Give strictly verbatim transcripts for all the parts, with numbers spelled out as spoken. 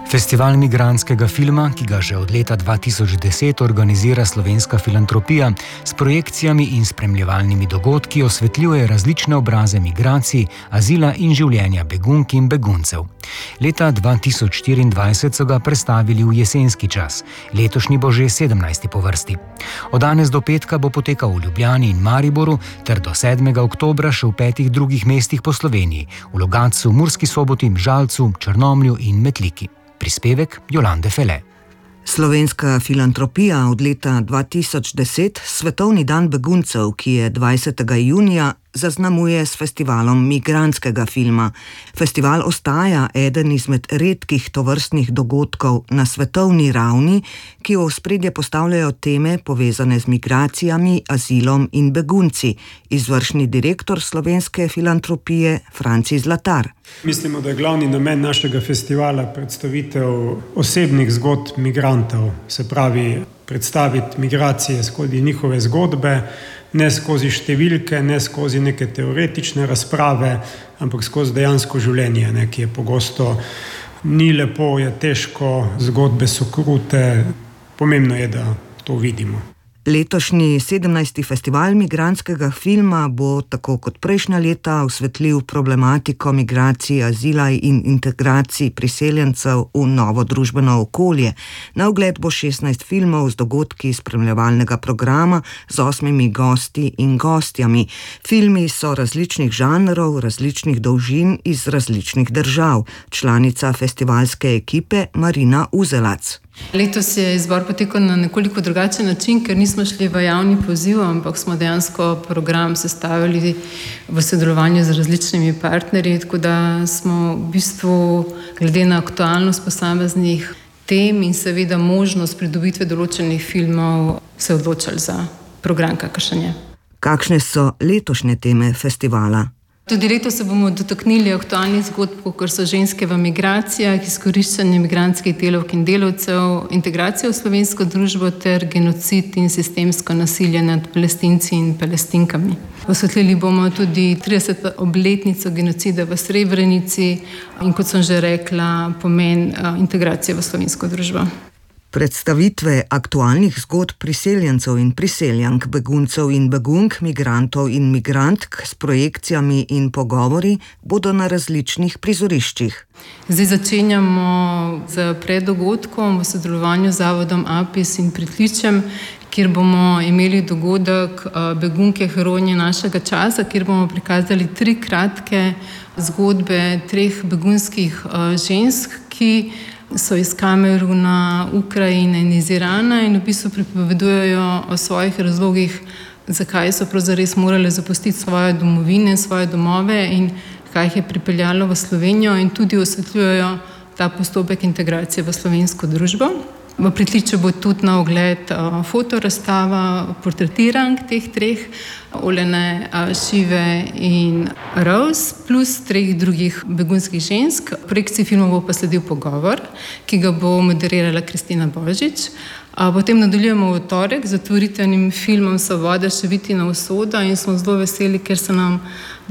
Festival migrantskega filma, ki ga že od leta dva tisoč deset organizira Slovenska filantropija, s projekcijami in spremljevalnimi dogodki osvetljuje različne obraze migracij, azila in življenja begunk in beguncev. Leta dva tisoč štiriindvajset so ga prestavili v jesenski čas, letošnji bo že sedemnajsti po vrsti. Od danes do petka bo potekal v Ljubljani in Mariboru ter do sedmega oktobra še v petih drugih mestih po Sloveniji, v Logatcu, Murski Soboti, Žalcu, Črnomlju in Metliki. Prispevek Jolande Fele. Slovenska filantropija od leta dva tisoč deset, Svetovni dan beguncev, ki je dvajsetega junija, zaznamuje s festivalom migrantskega filma. Festival ostaja eden izmed redkih tovrstnih dogodkov na svetovni ravni, ki v ospredje postavljajo teme povezane z migracijami, azilom in begunci. Izvršni direktor Slovenske filantropije Franci Zlatar. Mislimo, da je glavni namen našega festivala predstavitev osebnih zgodb migrantov, se pravi predstaviti migracije skozi njihove zgodbe, ne skozi številke, ne skozi neke teoretične razprave, ampak skozi dejansko življenje, ne, ki je pogosto ni lepo, je težko, zgodbe so krute, pomembno je, da to vidimo. Letošnji sedemnajsti festival migrantskega filma bo, tako kot prejšnja leta, osvetlil problematiko migracij, azila in integracij priseljencev v novo družbeno okolje. Na ogled bo šestnajst filmov z dogodki spremljevalnega programa z osmimi gosti in gostjami. Filmi so različnih žanrov, različnih dolžin iz različnih držav. Članica festivalske ekipe Marina Uzelac. Letos je izbor potekal na nekoliko drugačen način, ker nismo šli v javni poziv, ampak smo dejansko program sestavili v sodelovanju z različnimi partnerji, tako da smo v bistvu glede na aktualnost posameznih tem in seveda možnost pridobitve določenih filmov se odločili za program, kakršen je. Kakšne so letošnje teme festivala? Tudi letos se bomo dotaknili aktualnih zgodb, kot so ženske v migracijah, izkoriščanje migrantskih delavk in delavcev, integracijo v slovensko družbo ter genocid in sistemsko nasilje nad Palestinci in Palestinkami. Osvetlili bomo tudi trideseto obletnico genocida v Srebrenici in, kot sem že rekla, pomen integracije v slovensko družbo. Predstavitve aktualnih zgodb priseljencev in priseljank, beguncev in begunk, migrantov in migrantk s projekcijami in pogovori bodo na različnih prizoriščih. Zdaj začenjamo z preddogodkom v sodelovanju z Zavodom Apis in Pritličjem, kjer bomo imeli dogodek Begunke heroje našega časa, kjer bomo prikazali tri kratke zgodbe treh begunskih žensk, ki so iz Kameruna, Ukrajine in iz Irana in v bistvu pripovedujejo o svojih razlogih, zakaj so pravzaprav morali zapustiti svoje domovine, svoje domove in kaj jih je pripeljalo v Slovenijo, in tudi osvetljujejo ta postopek integracije v slovensko družbo. V Pritličju bo tudi na ogled fotorazstava portretirank teh treh, Olene, Šive in Rose, plus treh drugih begunskih žensk. V projekciji filmov bo pa sledil pogovor, ki ga bo moderirala Kristina Božič. Potem nadaljujemo v torek z otvoritvenim filmom Svoboda, Ševitina usoda in smo zelo veseli, ker se nam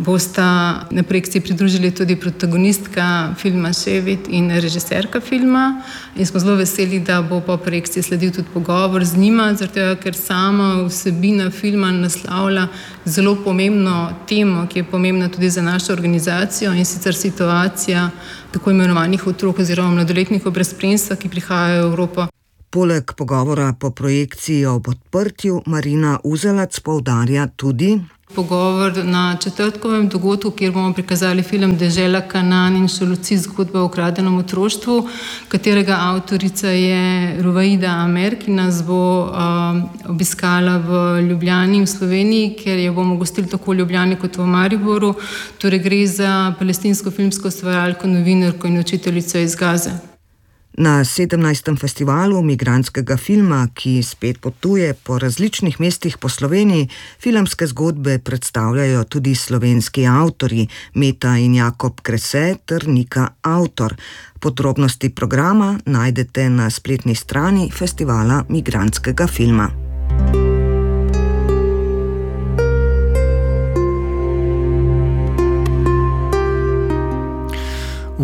bosta na projekciji pridružili tudi protagonistka filma Ševit in režiserka filma. In smo zelo veseli, da bo po projekciji sledil tudi pogovor z njima, zato ker sama vsebina filma naslavlja zelo pomembno temo, ki je pomembna tudi za našo organizacijo, in sicer situacija tako imenovanih otrok oziroma mladoletnikov brez spremstva, ki prihajajo v Evropo. Poleg pogovora po projekciji ob odprtju Marina Uzelac poudarja tudi pogovor na četrtkovem dogodku, kjer bomo prikazali film Dežela Kanaan in Šoluci, zgodba o ukradenem otroštvu, katerega avtorica je Ruvaida Amer, ki nas bo uh, obiskala v Ljubljani in v Sloveniji, ker jo bomo gostili tako v Ljubljani kot v Mariboru. Torej gre za palestinsko filmsko ustvarjalko, novinarko in učiteljico iz Gaze. Na sedemnajstem festivalu migrantskega filma, ki spet potuje po različnih mestih po Sloveniji, filmske zgodbe predstavljajo tudi slovenski avtorji, Meta in Jakob Krese ter Nika Avtor. Podrobnosti programa najdete na spletni strani Festivala migrantskega filma. V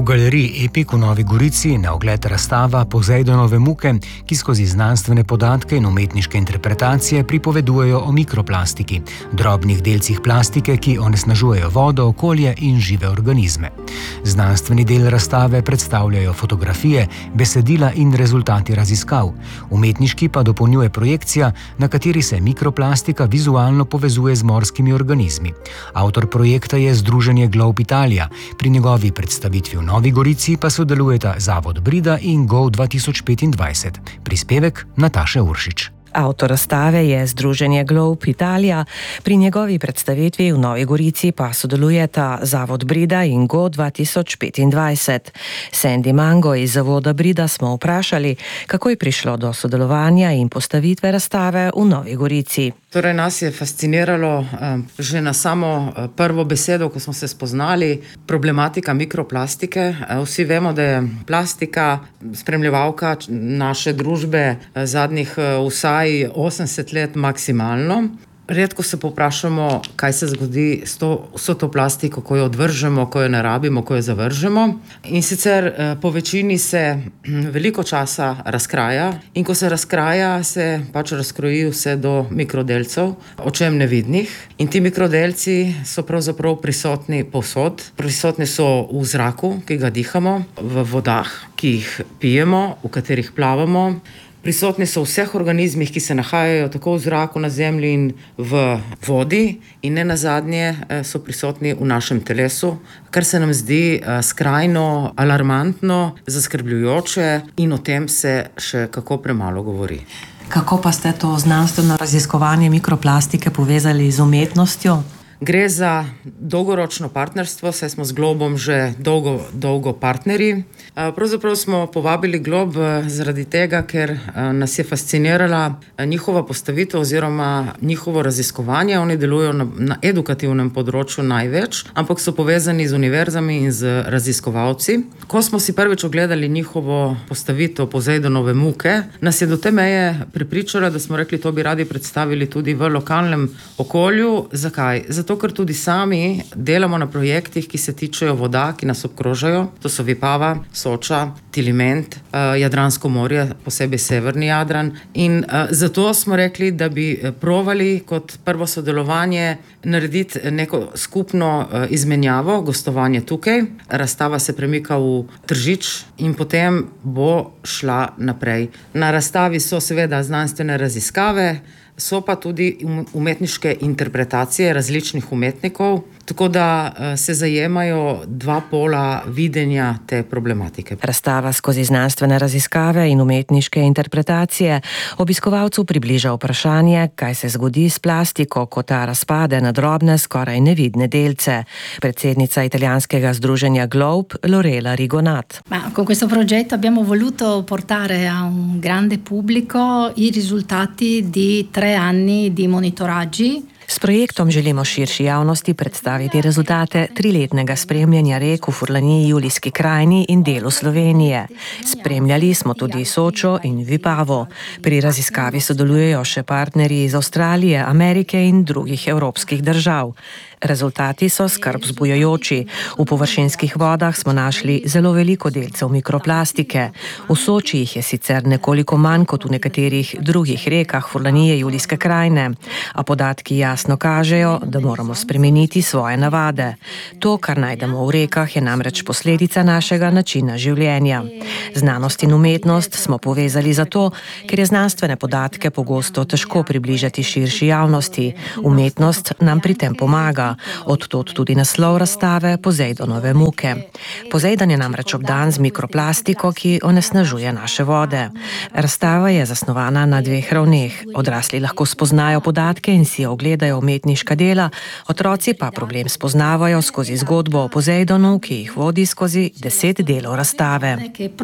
galeriji Epik v Novi Gorici na ogled razstava Pozejdonove muke, ki skozi znanstvene podatke in umetniške interpretacije pripovedujejo o mikroplastiki, drobnih delcih plastike, ki onesnažujejo vodo, okolje in žive organizme. Znanstveni del razstave predstavljajo fotografije, besedila in rezultati raziskav. Umetniški pa dopolnjuje projekcija, na kateri se mikroplastika vizualno povezuje z morskimi organizmi. Avtor projekta je Združenje Globe Italija. Pri njegovi predstavitvi v Novi Gorici pa sodelujeta Zavod Brida in Go dva tisoč petindvajset. Prispevek Nataše Uršič. Avtor razstave je Združenje Globe Italija, pri njegovi predstavitvi v Novi Gorici pa sodelujeta Zavod Brida in Go dva tisoč petindvajset. Sandy Mango iz Zavoda Brida smo vprašali, kako je prišlo do sodelovanja in postavitve razstave v Novi Gorici. Torej, nas je fasciniralo že na samo prvo besedo, ko smo se spoznali, problematika mikroplastike. Vsi vemo, da je plastika spremljevalka naše družbe zadnjih vsaj osemdeset let maksimalno. Redko se povprašamo, kaj se zgodi s to, vso to plastiko, ko jo odvržemo, ko jo ne rabimo, ko jo zavržemo. In sicer po večini se veliko časa razkraja in ko se razkraja, se pač razkroji vse do mikrodelcev, očem nevidnih. In ti mikrodelci so pravzaprav prisotni povsod. Prisotni so v zraku, ki ga dihamo, v vodah, ki jih pijemo, v katerih plavamo. Prisotni so v vseh organizmih, ki se nahajajo tako v zraku, na zemlji in v vodi, in ne nazadnje so prisotni v našem telesu, kar se nam zdi skrajno alarmantno, zaskrbljujoče in o tem se še kako premalo govori. Kako pa ste to znanstveno raziskovanje mikroplastike povezali z umetnostjo? Gre za dolgoročno partnerstvo, saj smo z Globom že dolgo, dolgo partnerji. Pravzaprav smo povabili Glob zaradi tega, ker nas je fascinirala njihova postavitev oziroma njihovo raziskovanje. Oni delujejo na, na edukativnem področju največ, ampak so povezani z univerzami in z raziskovalci. Ko smo si prvič ogledali njihovo postavitev Pozejdonove muke, nas je do te meje prepričala, da smo rekli, to bi radi predstavili tudi v lokalnem okolju. Zakaj? Zato, ker tudi sami delamo na projektih, ki se tičejo voda, ki nas obkrožajo. To so Vipava, Soča, Tiliment, uh, Jadransko morje, posebej severni Jadran. In uh, zato smo rekli, da bi provali kot prvo sodelovanje narediti neko skupno uh, izmenjavo, gostovanje tukaj. Razstava se premika v Tržič in potem bo šla naprej. Na razstavi so seveda znanstvene raziskave, so pa tudi umetniške interpretacije različnih umetnikov, tako da se zajemajo dva pola videnja te problematike. Razstava skozi znanstvene raziskave in umetniške interpretacije obiskovalcu približa vprašanje, kaj se zgodi s plastiko, ko ta razpade na drobne, skoraj nevidne delce. Predsednica italijanskega združenja Globe, Lorela Rigonat. Ma con questo progetto abbiamo voluto portare a un grande pubblico i risultati di tre anni di monitoraggi. S projektom želimo širši javnosti predstaviti rezultate triletnega spremljanja rek v Furlaniji, Julijski krajini in delu Slovenije. Spremljali smo tudi Sočo in Vipavo. Pri raziskavi sodelujejo še partnerji iz Avstralije, Amerike in drugih evropskih držav. Rezultati so skrb vzbujajoči. V površinskih vodah smo našli zelo veliko delcev mikroplastike. V Soči jih je sicer nekoliko manj kot v nekaterih drugih rekah Furlanije, Julijske krajine, a podatki jasno kažejo, da moramo spremeniti svoje navade. To, kar najdemo v rekah, je namreč posledica našega načina življenja. Znanost in umetnost smo povezali zato, ker je znanstvene podatke pogosto težko približati širši javnosti. Umetnost nam pri tem pomaga. Od tod tudi naslov razstave Pozejdonove muke. Pozejdan je namreč obdan z mikroplastiko, ki onesnažuje naše vode. Razstava je zasnovana na dveh ravneh. Odrasli lahko spoznajo podatke in si ogledajo umetniška dela, otroci pa problem spoznavajo skozi zgodbo o Pozejdonu, ki jih vodi skozi deset delov razstave.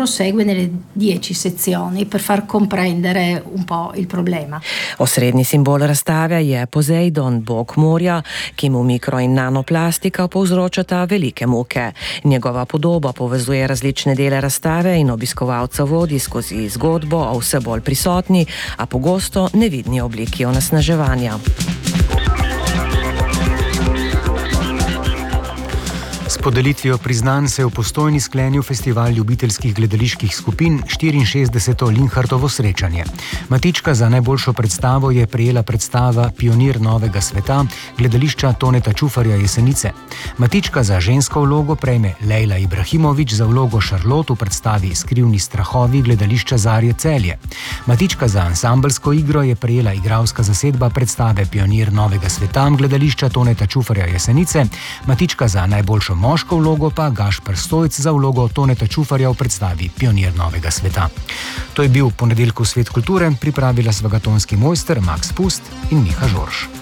Osrednji simbol razstave je Pozejdon, bog morja, ki mu mikro- in nanoplastika povzročata velike muke. Njegova podoba povezuje različne dele razstave in obiskovalca vodi skozi zgodbo o vse bolj prisotni, a pogosto nevidni obliki onesnaževanja. S podelitvijo priznanj se je v Postojni sklenil festival ljubiteljskih gledaliških skupin štiriinšestdeseto Linhartovo srečanje. Matička za najboljšo predstavo je prejela predstava Pionir novega sveta gledališča Toneta Čufarja Jesenice. Matička za žensko vlogo prejme Lejla Ibrahimović za vlogo Šarlot v predstavi Skrivni strahovi gledališča Zarje Celje. Matička za ansambelsko igro je prejela igralska zasedba predstave Pionir novega sveta gledališča Toneta Čufarja Jesenice. Matička za najboljšo moško vlogo pa Gašper Stojc za vlogo Toneta Čufarja v predstavi Pionir novega sveta. To je bil Ponedeljkov svet kulture, pripravila sva ga tonski mojster Max Pust in Miha Žorž.